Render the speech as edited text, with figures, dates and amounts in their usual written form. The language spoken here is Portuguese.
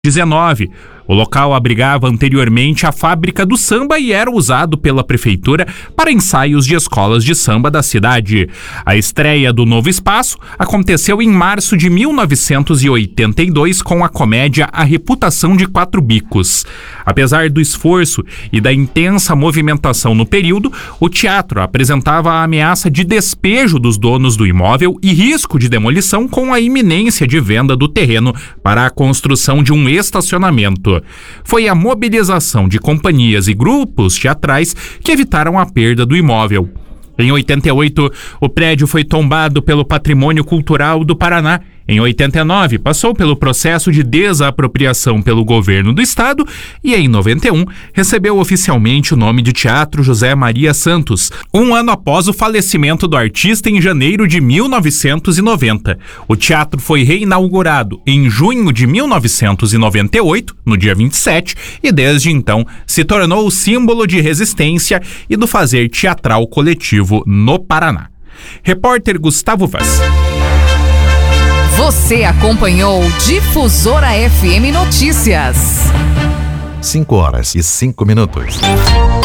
19. O local abrigava anteriormente a fábrica do samba e era usado pela prefeitura para ensaios de escolas de samba da cidade. A estreia do novo espaço aconteceu em março de 1982 com a comédia A Reputação de Quatro Bicos. Apesar do esforço e da intensa movimentação no período, o teatro apresentava a ameaça de despejo dos donos do imóvel e risco de demolição com a iminência de venda do terreno para a construção de um estacionamento. Foi a mobilização de companhias e grupos teatrais que evitaram a perda do imóvel. Em 88, o prédio foi tombado pelo Patrimônio Cultural do Paraná. Em 89, passou pelo processo de desapropriação pelo governo do estado e, em 91, recebeu oficialmente o nome de Teatro José Maria Santos, um ano após o falecimento do artista em janeiro de 1990. O teatro foi reinaugurado em junho de 1998, no dia 27, e desde então se tornou o símbolo de resistência e do fazer teatral coletivo no Paraná. Repórter Gustavo Vaz. Você acompanhou Difusora FM Notícias. 5 horas e 5 minutos.